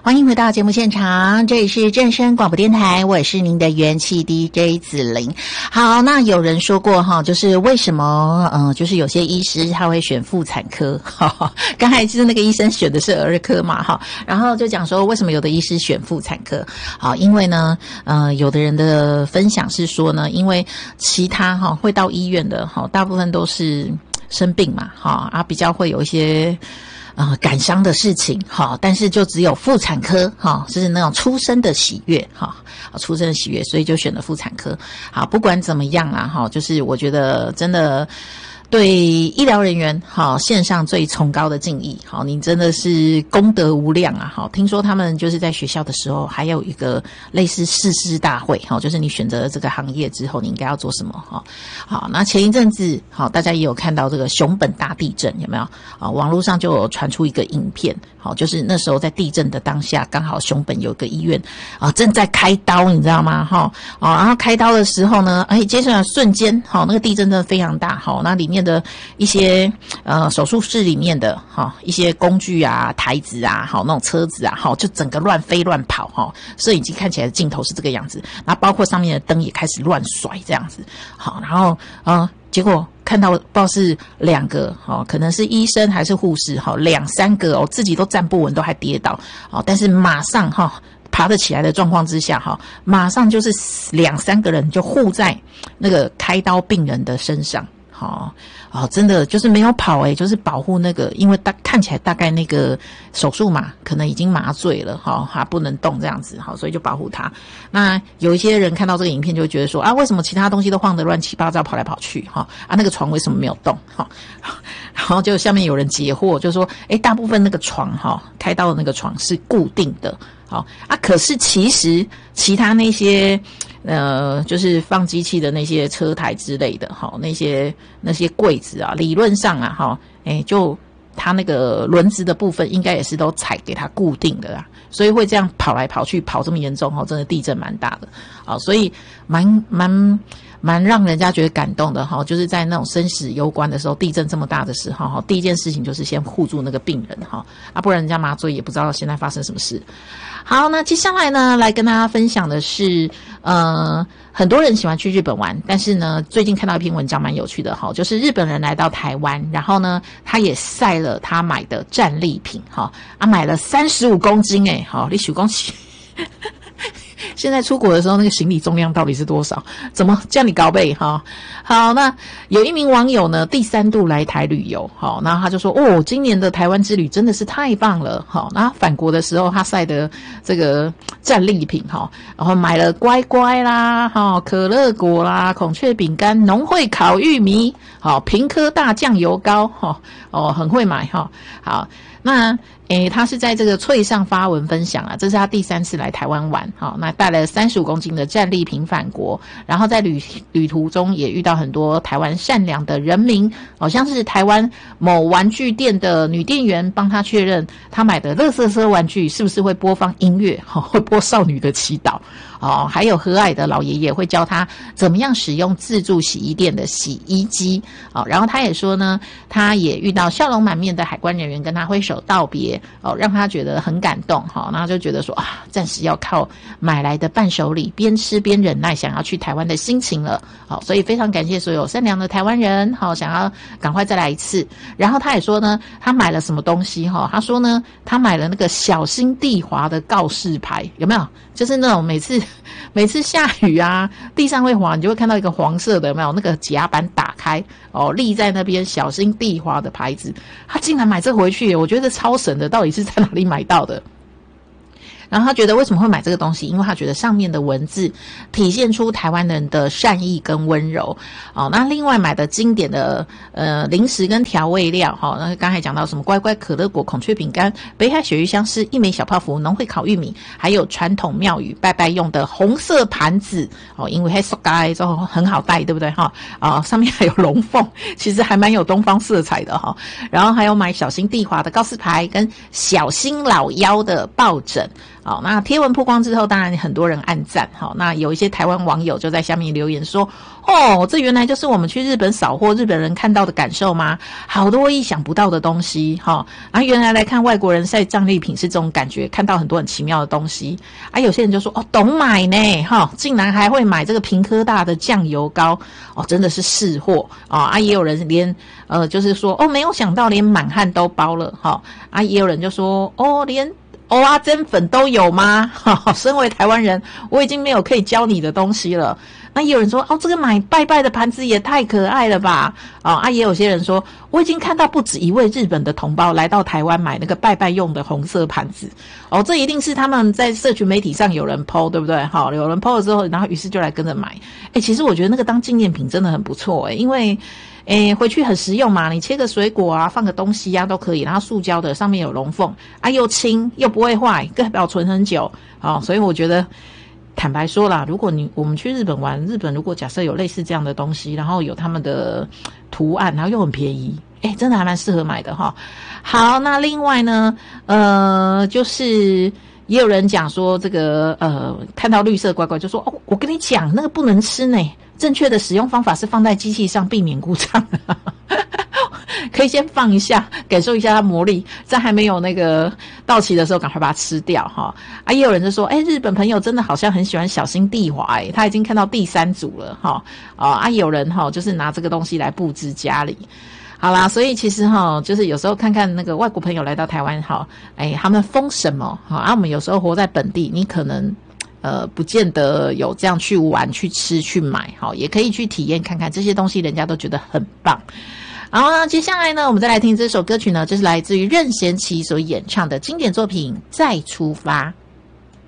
欢迎回到节目现场，这里是正声广播电台，我是您的元气 DJ 子玲。好，那有人说过哈，就是为什么就是有些医师他会选妇产科，刚才其实那个医生选的是儿科嘛哈，然后就讲说为什么有的医师选妇产科，好，因为呢有的人的分享是说呢，因为其他会到医院的大部分都是生病嘛比较会有一些感伤的事情但是就只有妇产科是那种出生的喜悦出生的喜悦，所以就选了妇产科。好，不管怎么样啊就是我觉得真的对医疗人员献上最崇高的敬意。好，你真的是功德无量啊。好，听说他们就是在学校的时候还有一个类似誓师大会，就是你选择了这个行业之后你应该要做什么。好，那前一阵子大家也有看到这个熊本大地震，有没有网络上就有传出一个影片，就是那时候在地震的当下，刚好熊本有一个医院正在开刀，你知道吗？然后开刀的时候呢，接下来瞬间那个地震真的非常大，那里面的一些手术室里面的一些工具啊、台子啊、那种车子啊，就整个乱飞乱跑摄影机看起来的镜头是这个样子，然后包括上面的灯也开始乱甩这样子。好，然后结果看到不知道是两个可能是医生还是护士两三个自己都站不稳，都还跌倒但是马上爬得起来的状况之下马上就是两三个人就护在那个开刀病人的身上。真的就是没有跑就是保护那个，因为看起来大概那个手术嘛，可能已经麻醉了还不能动这样子所以就保护他。那有一些人看到这个影片就会觉得说为什么其他东西都晃得乱七八糟跑来跑去那个床为什么没有动然后就下面有人解惑，就说大部分那个床开刀的那个床是固定的可是其实其他那些就是放机器的那些车台之类的那些柜子理论上就它那个轮子的部分应该也是都踩给它固定的啦，所以会这样跑来跑去跑这么严重真的地震蛮大的所以蛮让人家觉得感动的就是在那种生死攸关的时候，地震这么大的时候第一件事情就是先护住那个病人不然人家麻醉也不知道现在发生什么事。好，那接下来呢来跟大家分享的是很多人喜欢去日本玩，但是呢最近看到一篇文章蛮有趣的就是日本人来到台湾，然后呢他也晒了他买的战利品买了35公斤你数公斤现在出国的时候那个行李重量到底是多少？怎么叫你高倍好，那有一名网友呢第3度来台旅游然后他就说今年的台湾之旅真的是太棒了然后返国的时候他晒的这个战利品然后买了乖乖啦可乐果啦、孔雀饼干、农会烤玉米平科大酱油膏很会买好，那他是在这个脆上发文分享这是他第3次来台湾玩那带了35公斤的战利品返国，然后在旅途中也遇到很多台湾善良的人民像是台湾某玩具店的女店员帮他确认他买的垃圾车玩具是不是会播放音乐会播少女的祈祷还有和蔼的老爷爷会教他怎么样使用自助洗衣店的洗衣机然后他也说呢，他也遇到笑容满面的海关人员跟他挥手道别让他觉得很感动然后就觉得说暂时要靠买来的伴手礼边吃边忍耐想要去台湾的心情了所以非常感谢所有善良的台湾人想要赶快再来一次。然后他也说呢，他买了什么东西他说呢，他买了那个小心地滑的告示牌，有没有？就是那种每次下雨地上会滑，你就会看到一个黄色的，有没有？那个甲板打开立在那边小心地滑的牌子，他竟然买这回去，我觉得超神的，到底是在哪里买到的？然后他觉得为什么会买这个东西，因为他觉得上面的文字体现出台湾人的善意跟温柔那另外买的经典的零食跟调味料那刚才讲到什么乖乖可乐果、孔雀饼干、北海鳕鱼香丝、一枚小泡芙、农会烤玉米，还有传统庙宇拜拜用的红色盘子因为还塑胶之后很好带，对不对上面还有龙凤，其实还蛮有东方色彩的然后还有买小心地滑的告示牌跟小心老妖的抱枕好，那贴文曝光之后，当然很多人按赞。好，那有一些台湾网友就在下面留言说：“哦，这原来就是我们去日本扫货日本人看到的感受吗？好多意想不到的东西。哈，啊，原来看外国人晒战利品是这种感觉，看到很多很奇妙的东西。啊，有些人就说：哦，懂买呢，哈，竟然还会买这个屏科大的酱油膏，哦，真的是识货啊！也有人连就是说，哦，没有想到连满汉都包了，哈，啊，也有人就说，哦，连蚵仔煎粉都有吗？身为台湾人，我已经没有可以教你的东西了。那也有人说，哦，这个买拜拜的盘子也太可爱了吧？也有些人说，我已经看到不止一位日本的同胞来到台湾买那个拜拜用的红色盘子。哦，这一定是他们在社群媒体上有人 po， 对不对？好，有人 po 了之后，然后于是就来跟着买。其实我觉得那个当纪念品真的很不错因为回去很实用嘛，你切个水果啊，放个东西啊都可以，然后塑胶的上面有龙凤又轻又不会坏，更保存很久所以我觉得坦白说啦，如果我们去日本玩，日本如果假设有类似这样的东西，然后有他们的图案，然后又很便宜，真的还蛮适合买的齁。好，那另外呢，就是也有人讲说这个看到绿色乖乖就说我跟你讲那个不能吃呢，正确的使用方法是放在机器上避免故障可以先放一下，感受一下它魔力，在还没有那个到期的时候赶快把它吃掉齁。也有人就说日本朋友真的好像很喜欢小心地滑他已经看到第3组了齁。有人就是拿这个东西来布置家里。好啦，所以其实就是有时候看看那个外国朋友来到台湾他们疯什么我们有时候活在本地，你可能不见得有这样去玩、去吃、去买也可以去体验看看这些东西，人家都觉得很棒。然后呢，接下来呢，我们再来听这首歌曲呢，就是来自于任贤齐所演唱的经典作品《再出发》。